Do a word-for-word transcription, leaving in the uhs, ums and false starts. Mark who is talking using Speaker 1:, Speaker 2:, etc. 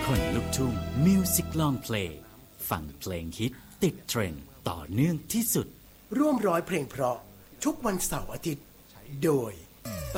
Speaker 1: คนลุกทุ่งมิวสิกลองเพลงฟังเพลงฮิตติดเทรนด์ต่อเนื่องที่สุด
Speaker 2: ร่วมร้อยเพลงเพราะทุกวันเสาร์อาทิตย์โดย